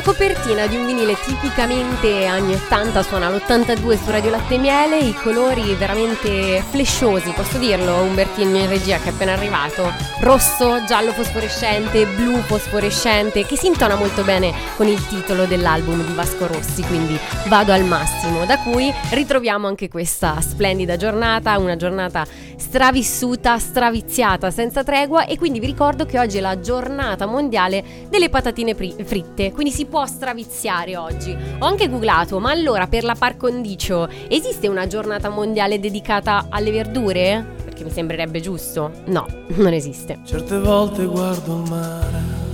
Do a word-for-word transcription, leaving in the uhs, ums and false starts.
copertina di un vinile tipicamente anni ottanta, suona l'ottantadue su Radio Latte e Miele, i colori veramente flesciosi, posso dirlo Umbertino in regia che è appena arrivato, rosso, giallo fosforescente, blu fosforescente, che si intona molto bene con il titolo dell'album di Vasco Rossi, quindi vado al massimo, da cui ritroviamo anche questa splendida giornata, una giornata stravissuta, straviziata, senza tregua, e quindi vi ricordo che oggi è la giornata mondiale delle patatine fritte, quindi si può straviziare oggi. Ho anche googlato, ma allora per la par condicio esiste una giornata mondiale dedicata alle verdure? Perché mi sembrerebbe giusto. No, non esiste. Certe volte guardo il mare